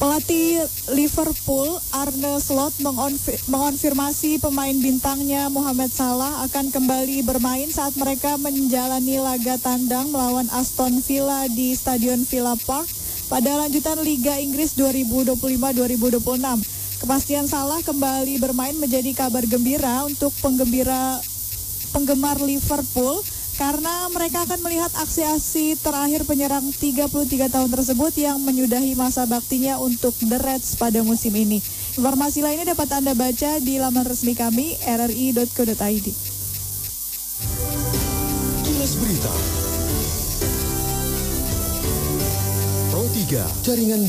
Pelatih Liverpool Arne Slot mengonfirmasi pemain bintangnya Mohamed Salah akan kembali bermain saat mereka menjalani laga tandang melawan Aston Villa di Stadion Villa Park pada lanjutan Liga Inggris 2025-2026. Kepastian Salah kembali bermain menjadi kabar gembira untuk penggemar Liverpool karena mereka akan melihat aksi-aksi terakhir penyerang 33 tahun tersebut yang menyudahi masa baktinya untuk The Reds pada musim ini. Informasi lainnya dapat Anda baca di laman resmi kami rri.co.id. Kilas Berita Pro 3 Jaringan